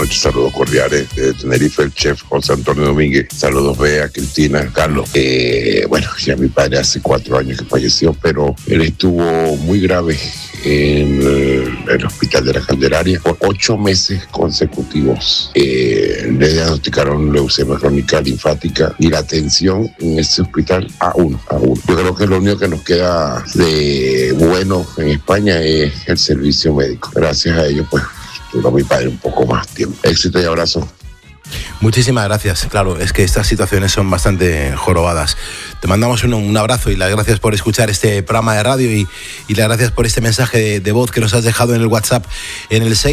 noches, saludos cordiales de Tenerife, el chef José Antonio Domínguez. Saludos, Bea, Cristina, Carlos. Bueno, ya mi padre hace 4 años que falleció, pero él estuvo muy grave en el hospital de la Candelaria por 8 meses consecutivos. Le diagnosticaron leucemia crónica linfática y la atención en ese hospital A1. Yo creo que lo único que nos queda de bueno en España es el servicio médico. Gracias a ello, pues, duró mi padre un poco más tiempo. Éxito y abrazo. Muchísimas gracias. Claro, es que estas situaciones son bastante jorobadas. Te mandamos un abrazo y las gracias por escuchar este programa de radio y las gracias por este mensaje de voz que nos has dejado en el WhatsApp en el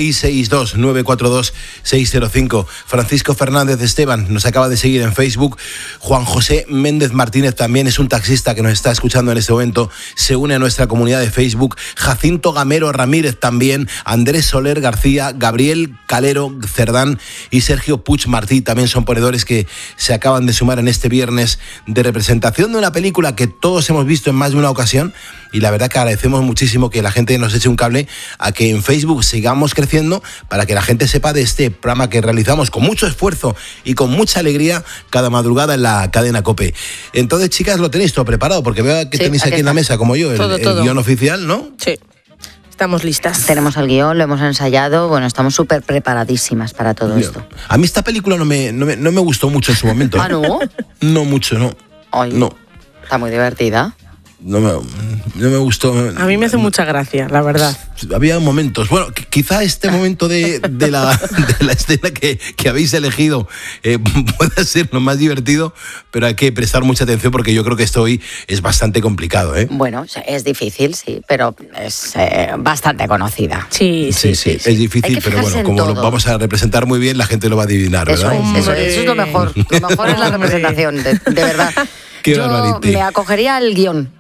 662-942-605. Francisco Fernández Esteban nos acaba de seguir en Facebook. Juan José Méndez Martínez también es un taxista que nos está escuchando en este momento. Se une a nuestra comunidad de Facebook. Jacinto Gamero Ramírez también. Andrés Soler García, Gabriel Calero Cerdán y Sergio Puig Martí también son ponedores que se acaban de sumar en este viernes de representación de una película que todos hemos visto en más de una ocasión, y la verdad que agradecemos muchísimo que la gente nos eche un cable a que en Facebook sigamos creciendo para que la gente sepa de este programa que realizamos con mucho esfuerzo y con mucha alegría cada madrugada en la cadena COPE. Entonces, chicas, lo tenéis todo preparado, porque veo que tenéis aquí en la mesa, como yo, el guión oficial, ¿no? Sí. Estamos listas. Tenemos el guión, lo hemos ensayado, bueno, estamos súper preparadísimas para todo esto. A mí esta película no me gustó mucho en su momento. ¿Ah, no? No mucho, no. Ay, no. Está muy divertida. No me gustó. A mí me hace mucha gracia, la verdad. Había momentos. Bueno, quizá este momento de la escena que habéis elegido pueda ser lo más divertido, pero hay que prestar mucha atención porque yo creo que esto hoy es bastante complicado, ¿eh? Bueno, es difícil, sí, pero es bastante conocida. Sí. Es difícil, pero bueno, como lo vamos a representar muy bien, la gente lo va a adivinar, ¿verdad? Eso es lo mejor. Lo mejor es la representación, de verdad. Yo me acogería al guión.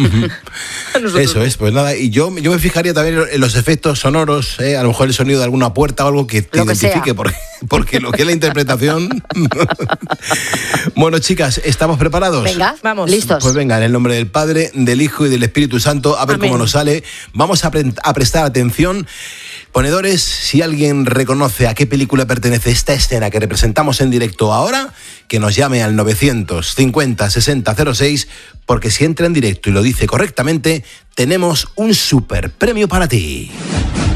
Eso es, pues nada, y yo me fijaría también en los efectos sonoros, a lo mejor el sonido de alguna puerta o algo que te identifique, porque lo que es la interpretación. Bueno, chicas, ¿estamos preparados? Venga, vamos. Listos. Pues venga, en el nombre del Padre, del Hijo y del Espíritu Santo, a ver cómo nos sale. Vamos a prestar atención. Ponedores, si alguien reconoce a qué película pertenece esta escena que representamos en directo ahora, que nos llame al 950-60-06, porque si entra en directo y lo dice correctamente, tenemos un super premio para ti.